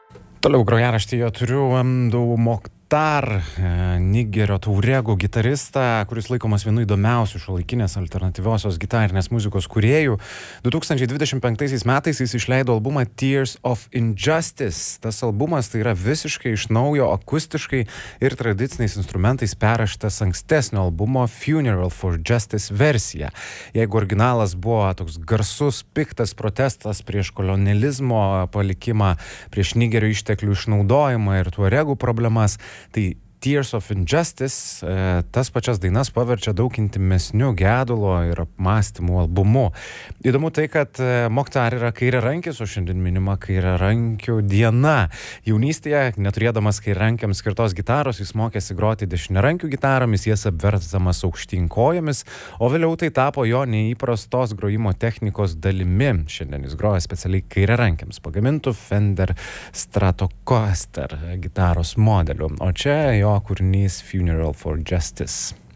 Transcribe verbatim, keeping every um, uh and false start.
Toliau grojaraštyje turiu Amdou Mokhtar, Nigerio Tuarego gitaristą, kuris laikomas vienu įdomiausių šiuolaikinės alternatyviosios gitarinės muzikos kūrėjų. du tūkstančiai dvidešimt penktaisiais metais jis išleido albumą Tears of Injustice. Tas albumas tai yra visiškai iš naujo akustiškai ir tradiciniais instrumentais perrašytas ankstesnio albumo Funeral for Justice versija. Jeigu originalas buvo toks garsus, piktas protestas prieš kolonializmo palikimą, prieš Nigerio išteklių išnaudojimą ir Tuaregų problemas, tai Tears of Injustice e, tas pačias dainas paverčia daug intimesnių gedulo ir apmąstymų albumu. Įdomu tai, kad e, Mokhtar yra kairiarankis, o šiandien minima kairiarankių diena. Jaunystėje, neturėdamas kairiarankiams skirtos gitaros, jis mokėsi groti dešiniarankių gitaromis, jas apversdamas aukštyn kojomis, o vėliau tai tapo jo neįprastos grojimo technikos dalimi. Šiandien jis groja specialiai kairiarankiams pagamintų Fender Stratocaster gitaros modeliu. O čia jo kūrinys Funeral for Justice.